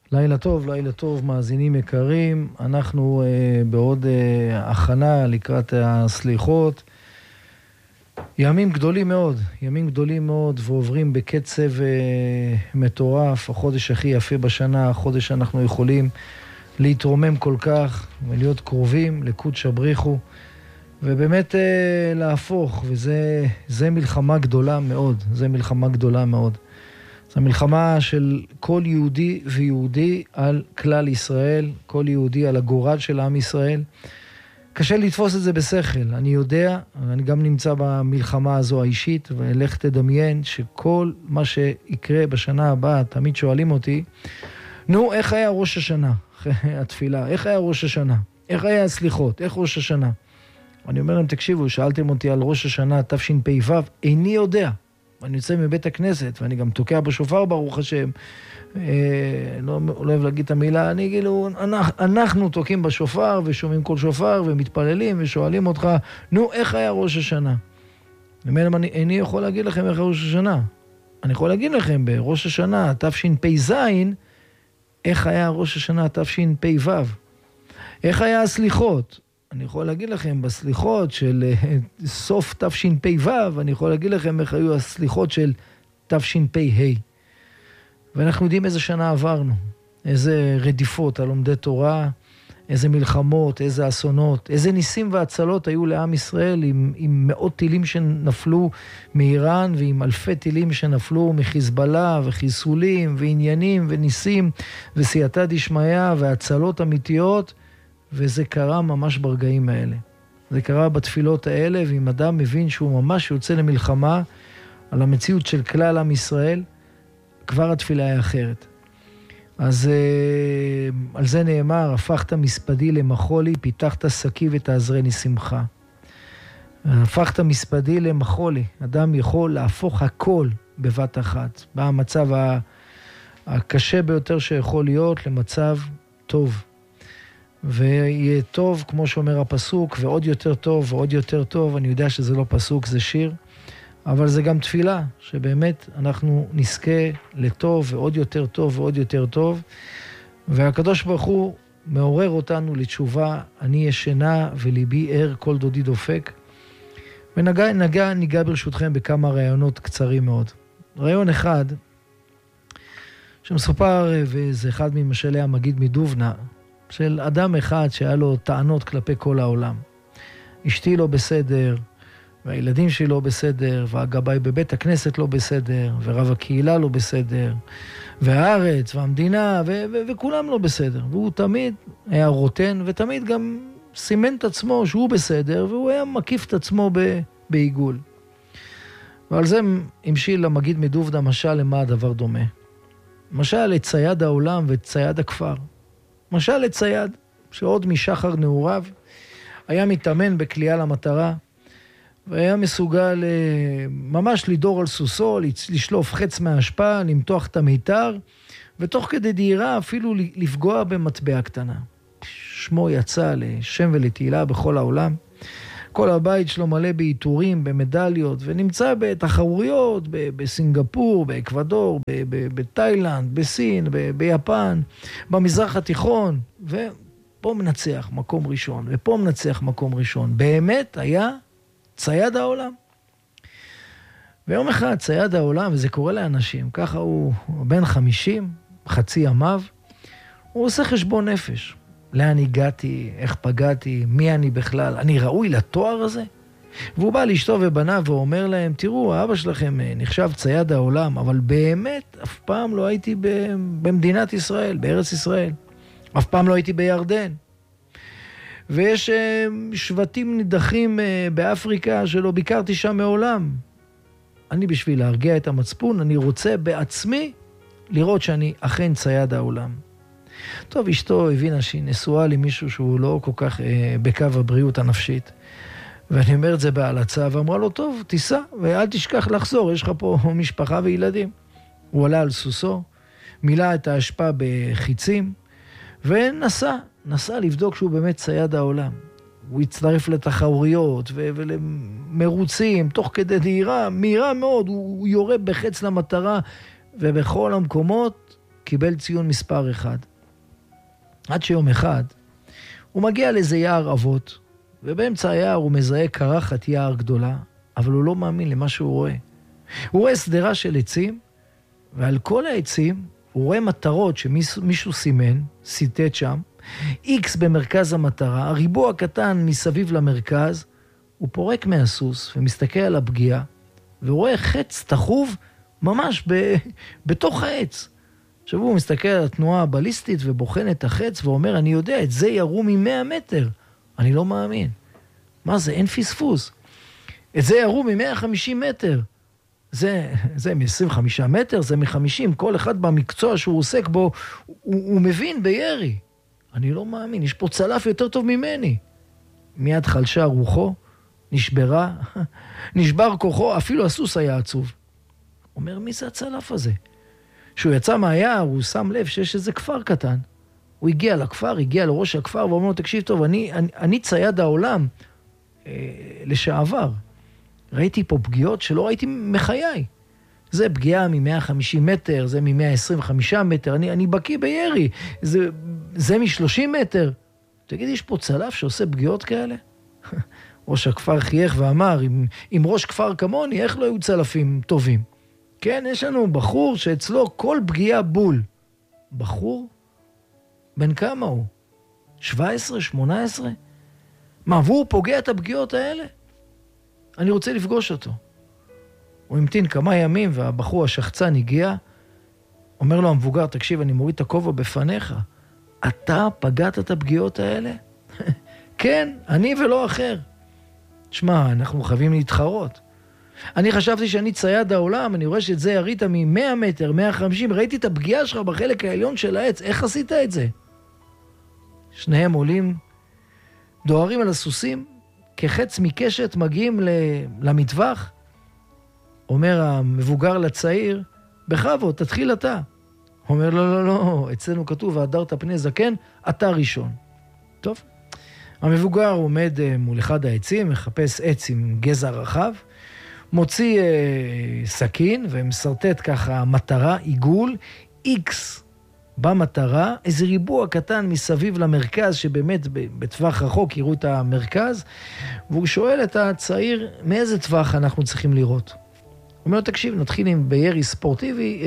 לילה טוב, מאזינים יקרים. אנחנו בעוד הכנה לקראת הסליחות. ימים גדולים מאוד, ועוברים בקצב מטורף. החודש הכי יפה בשנה, החודש שאנחנו יכולים להתרומם כל כך, ולהיות קרובים לקודש הבריחו, ובאמת להפוך, וזה מלחמה גדולה מאוד, זו מלחמה של כל יהודי ויהודי על כלל ישראל, כל יהודי על הגורל של עם ישראל. קשה לתפוס את זה בשכל, אני יודע, אני גם נמצא במלחמה הזו האישית, ולך תדמיין שכל מה שיקרה בשנה הבאה, תמיד שואלים אותי, נו, איך היה ראש השנה? התפילה, איך היה ראש השנה? איך היה הסליחות? איך ראש השנה? אני אומר להם, תקשיבו, שאלתם אותי על ראש השנה תשפ"ו, איני יודע. אני יוצא מבית הכנסת, ואני גם תוקע בשופר, ברוך השם. לא אוהב להגיד את המילה, אנחנו תוקעים בשופר, ושומעים כל שופר, ומתפללים, ושואלים אותך, נו, איך היה ראש השנה? אני איני יכול להגיד לכם איך היה ראש השנה. אני יכול להגיד לכם, בראש השנה, תשפ"ז, איך היה ראש השנה תשפ"ו? איך היה הסליחות? אני יכול להגיד לכם, בסליחות של סוף תשפ"ו, אני יכול להגיד לכם איך היו הסליחות של תשפ"ה. ואנחנו יודעים איזה שנה עברנו, איזה רדיפות על לומדי תורה, איזה מלחמות, איזה אסונות, איזה ניסים והצלות היו לעם ישראל, עם מאות טילים שנפלו מאיראן, ועם אלפי טילים שנפלו מחיזבאללה, וחיסולים, ועניינים, וניסים, וסייעתא דשמיא, והצלות אמיתיות, וזה קרה ממש ברגעים האלה. זה קרה בתפילות האלה, ואם אדם מבין שהוא ממש יוצא למלחמה על המציאות של כלל עם ישראל, כבר התפילה היא אחרת. אז על זה נאמר, הפכת מספדי למחולי, פיתחת שקי ותעזרני שמחה. הפכת מספדי למחולי. אדם יכול להפוך הכל בבת אחת. במצב הקשה ביותר שיכול להיות למצב טוב. ויהיה טוב, כמו שאומר הפסוק, ועוד יותר טוב, ועוד יותר טוב. אני יודע שזה לא פסוק, זה שיר. אבל זה גם תפילה, שבאמת אנחנו נזכה לטוב, ועוד יותר טוב, ועוד יותר טוב. והקדוש ברוך הוא מעורר אותנו לתשובה, אני ישנה וליבי ער, כל דודי דופק. ניגע ברשותכם בכמה רעיונות קצרים מאוד. רעיון אחד, שמסופר, וזה אחד ממשלי המגיד מדובנה, של אדם אחד שהיה לו טענות כלפי כל העולם. אשתי לא בסדר, והילדים שלי לא בסדר, והגבאי בבית הכנסת לא בסדר, ורב הקהילה לא בסדר, והארץ והמדינה, וכולם לא בסדר. והוא תמיד היה רוטן, ותמיד גם סימן את עצמו שהוא בסדר, והוא היה מקיף את עצמו בעיגול. ועל זה המשיל המגיד מדובנה משל למה הדבר דומה. משל לצייד העולם וצייד הכפר. משל לצייד שעוד משחר נעוריו היה מתאמן בקליעה למטרה, והיה מסוגל ממש לדור על סוסו, לשלוף חץ מההשפעה, למתוח את המיתר, ותוך כדי דהירה אפילו לפגוע במטבע קטנה. שמו יצא לשם ולתהילה בכל העולם. כל הבית שלו מלא בעיטורים, במדליות, ונמצא בתחרויות בסינגפור, באקוודור, בתאילנד, בסין, ביפן, במזרח התיכון, ופה מנצח מקום ראשון, ופה מנצח מקום ראשון. באמת היה צייד העולם. ויום אחד צייד העולם, וזה קורה לאנשים, ככה הוא בן 50, חצי ימיו, הוא עושה חשבון נפש. לאן הגעתי, איך פגעתי, מי אני בכלל, אני ראוי לתואר הזה? והוא בא לאשתו ובניו ואומר להם, תראו, האבא שלכם נחשב צייד העולם, אבל באמת אף פעם לא הייתי במדינת ישראל, בארץ ישראל. אף פעם לא הייתי בירדן. ויש שבטים נידחים באפריקה שלא ביקרתי שם מעולם. אני בשביל להרגיע את המצפון, אני רוצה בעצמי לראות שאני אכן צייד העולם. טוב, אשתו הבינה שהיא נשואה למישהו שהוא לא כל כך בקו הבריאות הנפשית. ואני אומר את זה בהלצה, ואמרה לו, טוב, תיסע, ואל תשכח לחזור, יש לך פה משפחה וילדים. הוא עלה על סוסו, מילא את ההשפעה בחיצים, ונסע לבדוק שהוא באמת צייד העולם. הוא הצטרף לתחרויות ולמרוצים, תוך כדי דהירה, מהירה מאוד, הוא יורה בחץ למטרה, ובכל המקומות קיבל ציון מספר 1. עד שיום אחד, הוא מגיע לאיזה יער אבות, ובאמצע היער הוא מזהה קרחת יער גדולה, אבל הוא לא מאמין למה שהוא רואה. הוא רואה סדרה של עצים, ועל כל העצים הוא רואה מטרות שמישהו סימן, סיטט שם, X במרכז המטרה, הריבוע הקטן מסביב למרכז, הוא פורק מהסוס ומסתכל על הפגיעה, והוא רואה חץ תחוב ממש בתוך העץ. עכשיו הוא מסתכל על התנועה הבליסטית ובוחן את החץ ואומר, אני יודע, את זה ירו מ-100 מטר. אני לא מאמין. מה זה? אין פספוס. את זה ירו מ-150 מטר. זה מ-25 מטר, זה מ-50. כל אחד במקצוע שהוא עוסק בו, הוא מבין בירי. אני לא מאמין, יש פה צלף יותר טוב ממני. מיד חלשה רוחו, נשברה, נשבר כוחו, אפילו הסוס היה עצוב. אומר, מי זה הצלף הזה? כשהוא יצא מהיער, הוא שם לב שיש איזה כפר קטן. הוא הגיע לכפר, הגיע לראש הכפר, ואומר לו, תקשיב טוב, אני צייד העולם לשעבר. ראיתי פה פגיעות שלא ראיתי מחיי. זה פגיעה מ-150 מטר, זה מ-125 מטר, אני בקיא בירי, זה מ-30 מטר. תגיד, יש פה צלף שעושה פגיעות כאלה? ראש הכפר חייך ואמר, אם ראש כפר כמוני, איך לא היו צלפים טובים? כן, יש לנו בחור שאצלו כל פגיעה בול. בחור? בן כמה הוא? 17, 18? מה, והוא פוגע את הפגיעות האלה? אני רוצה לפגוש אותו. הוא המתין כמה ימים והבחור השחצן הגיע, אומר לו המבוגר, תקשיב, אני מוריד את הכובע בפניך. אתה פגעת את הפגיעות האלה? כן, אני ולא אחר. שמע, אנחנו חייבים להתחרות. אני חשבתי שאני צייד העולם, אני רואה שאת זה ירית מ-100 מטר, 150, ראיתי את הפגיעה שלך בחלק העליון של העץ, איך עשית את זה? שניהם עולים, דוהרים על הסוסים, כחץ מקשת מגיעים למטווח, אומר המבוגר לצעיר, בכבוד, תתחיל אתה. אומר, לא, אצלנו כתוב, והדרת פני זקן, אתה ראשון. טוב, המבוגר עומד מול אחד העצים, מחפש עץ עם גזע רחב, מוציא סכין ומסרטט ככה מטרה, עיגול, X במטרה, איזה ריבוע קטן מסביב למרכז, שבאמת בטווח רחוק יראו את המרכז, והוא שואל את הצעיר, מאיזה טווח אנחנו צריכים לראות? הוא אומר, תקשיב, נתחיל עם בירי ספורטיבי,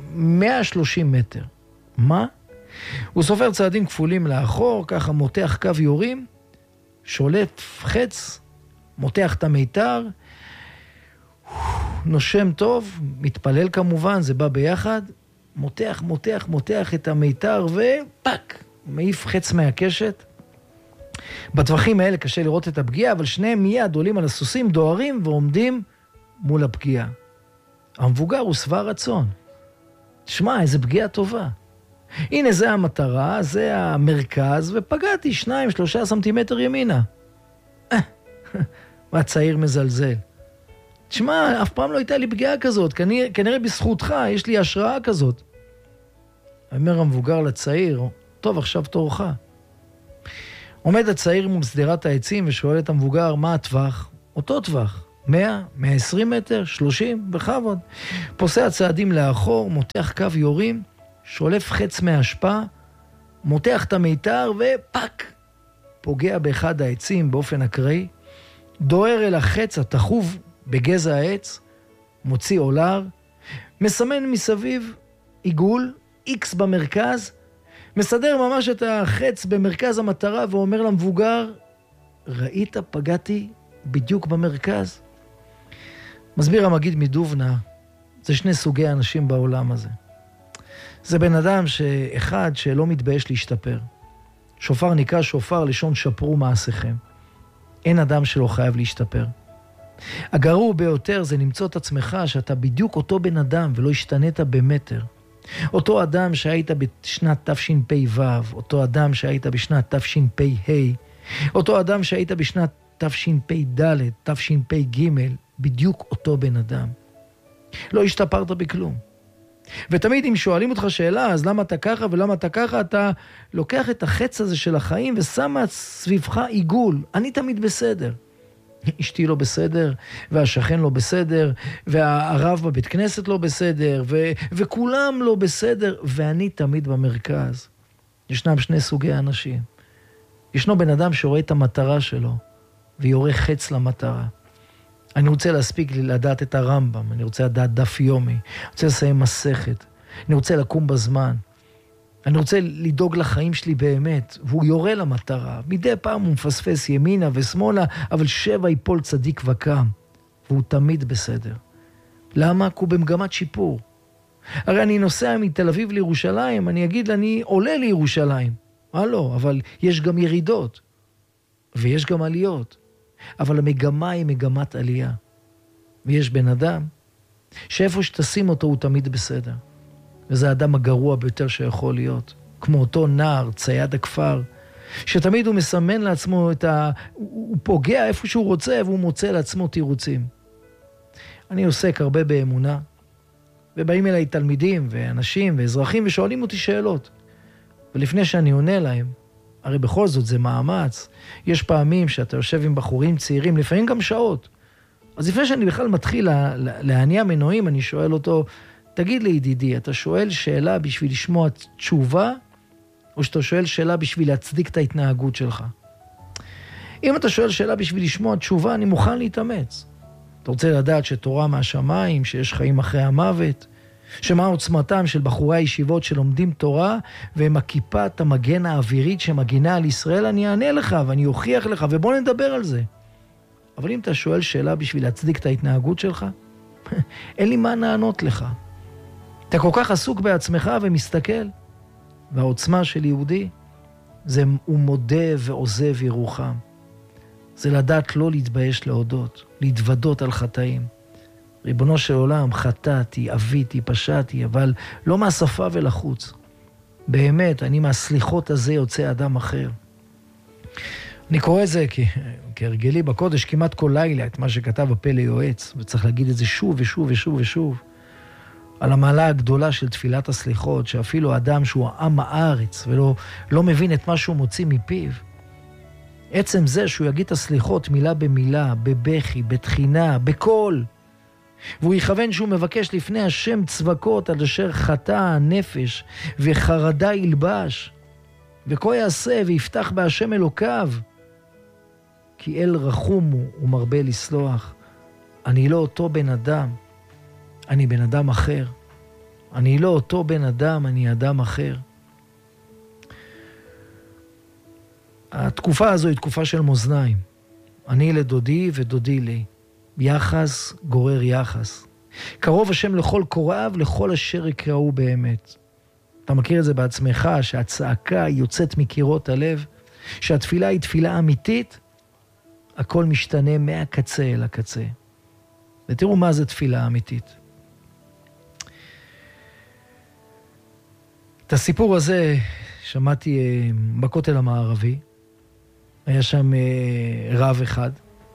130 מטר. מה? הוא סופר צעדים כפולים לאחור, ככה מותח קו יורים, שולף חץ, מותח את המיתר, נושם טוב, מתפלל כמובן, זה בא ביחד, מותח את המיתר ופק, מעיף חץ מהקשת. בטווחים האלה קשה לראות את הפגיעה, אבל שניהם מיד עולים על הסוסים, דוהרים ועומדים מול הפגיעה. המבוגר הוא שבע רצון. תשמע, איזה פגיעה טובה. הנה זה המטרה, זה המרכז, ופגעתי 2-3 סנטימטר ימינה. והצעיר מזלזל. תשמע, אף פעם לא הייתה לי פגיעה כזאת, כנראה בזכותך, יש לי השראה כזאת. אומר המבוגר לצעיר, טוב, עכשיו תורך. עומד הצעיר מול שדרת העצים ושואל את המבוגר, מה הטווח? אותו טווח. 100, 120 מטר, 30, בכבוד. פוסע הצעדים לאחור, מותח קו יורים, שולף חץ מהשפעה, מותח את המיתר ופק, פוגע באחד העצים באופן אקראי, דוהר אל החץ התחוב בגזע העץ, מוציא אולר, מסמן מסביב עיגול, X במרכז, מסדר ממש את החץ במרכז המטרה ואומר למבוגר, ראית, פגעתי בדיוק במרכז. מסביר המגיד מדובנה, זה שני סוגי אנשים בעולם הזה. זה בן אדם אחד שלא מתבייש להשתפר. שופר נקרא שופר לשון שפרו מעשיכם. אין אדם שלא חייב להשתפר. הגרוע ביותר זה למצוא את עצמך שאתה בדיוק אותו בן אדם ולא השתנית במטר. אותו אדם שהיית בשנת תשפ"ו, אותו אדם שהיית בשנת תשפ"ה, אותו אדם שהיית בשנת תשפ"ד, תשפ"ג, בדיוק אותו בן אדם. לא השתפרת בכלום. ותמיד אם שואלים אותך שאלה, אז למה אתה ככה ולמה אתה ככה, אתה לוקח את החץ הזה של החיים ושם סביבך עיגול. אני תמיד בסדר. אשתי לא בסדר, והשכן לא בסדר, והרב בבית כנסת לא בסדר, וכולם לא בסדר, ואני תמיד במרכז. ישנם שני סוגי אנשים. ישנו בן אדם שרואה את המטרה שלו, ויורה חץ למטרה. אני רוצה להספיק לדעת את הרמב"ם, אני רוצה לדעת דף יומי, אני רוצה לסיים מסכת, אני רוצה לקום בזמן, אני רוצה לדאוג לחיים שלי באמת, והוא יורה למטרה. מדי פעם הוא מפספס ימינה ושמאלה, אבל 7 ייפול צדיק וקם, והוא תמיד בסדר. למה? כי הוא במגמת שיפור. הרי אני נוסע מתל אביב לירושלים, אני אגיד, אני עולה לירושלים. לא, אבל יש גם ירידות, ויש גם עליות. אבל המגמה היא מגמת עלייה. ויש בן אדם, שאיפה שתשים אותו הוא תמיד בסדר. וזה האדם הגרוע ביותר שיכול להיות. כמו אותו נער, צייד הכפר, שתמיד הוא מסמן לעצמו הוא פוגע איפה שהוא רוצה, והוא מוצא לעצמו תירוצים. אני עוסק הרבה באמונה, ובאים אליי תלמידים ואנשים ואזרחים ושואלים אותי שאלות. ולפני שאני עונה להם, הרי בכל זאת זה מאמץ. יש פעמים שאתה יושב עם בחורים צעירים, לפעמים גם שעות. אז לפני שאני בכלל מתחיל להניע מנועים, אני שואל אותו, תגיד לי ידידי, אתה שואל שאלה בשביל לשמוע תשובה, או שאתה שואל שאלה בשביל להצדיק את ההתנהגות שלך? אם אתה שואל שאלה בשביל לשמוע תשובה, אני מוכן להתאמץ. אתה רוצה לדעת שתורה מהשמיים, שיש חיים אחרי המוות, שמה עוצמתם של בחורי הישיבות שלומדים תורה, והם הכיפת המגן האווירית שמגינה על ישראל, אני אענה לך ואני אוכיח לך, ובוא נדבר על זה. אבל אם אתה שואל שאלה בשביל להצדיק את ההתנהגות שלך, אין לי מה לענות לך. אתה כל כך עסוק בעצמך ומסתכל, והעוצמה של יהודי, זה הוא מודה ועוזב ירוחם. זה לדעת לא להתבייש להודות, להתוודות על חטאים. ריבונו של עולם, חטאתי, אביתי, פשעתי, אבל לא מהשפה ולחוץ. באמת, אני מהסליחות הזה יוצא אדם אחר. אני קורא את זה כהרגלי בקודש כמעט כל לילה, את מה שכתב הפלא יועץ, וצריך להגיד את זה שוב ושוב ושוב ושוב, על המעלה הגדולה של תפילת הסליחות, שאפילו אדם שהוא עם הארץ, ולא מבין את מה שהוא מוציא מפיו, עצם זה שהוא יגיד את הסליחות מילה במילה, בבכי, בתחינה, בקול, והוא יכוון שהוא מבקש לפני השם צבקות על אשר חטא הנפש וחרדה ילבש, וכה יעשה ויפתח בהשם אלוקיו, כי אל רחום הוא ומרבה לסלוח. אני לא אותו בן אדם, אני בן אדם אחר. אני לא אותו בן אדם, אני אדם אחר. התקופה הזו היא תקופה של מאזניים. אני לדודי ודודי לי. יחס גורר יחס. קרוב השם לכל קוראיו, לכל אשר יקראו באמת. אתה מכיר את זה בעצמך, שהצעקה יוצאת מקירות הלב, שהתפילה היא תפילה אמיתית, הכל משתנה מהקצה אל הקצה. ותראו מה זה תפילה אמיתית. את הסיפור הזה שמעתי בכותל המערבי. היה שם רב אחד.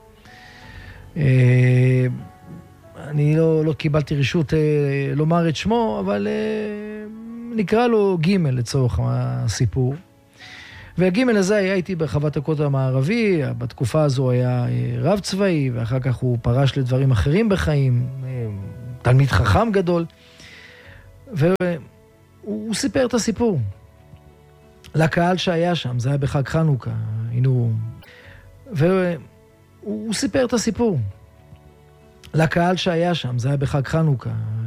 אני לא קיבלתי רשות לומר את שמו, אבל נקרא לו ג' לצורך הסיפור. והג' הזה היה איתי ברחבת הכותל המערבי, בתקופה הזו היה רב צבאי, ואחר כך הוא פרש לדברים אחרים בחיים, תלמיד חכם גדול, והוא סיפר את הסיפור לקהל שהיה שם, זה היה בחג חנוכה, והוא סיפר את הסיפור לקהל שהיה שם, זה היה בחג חנוכה,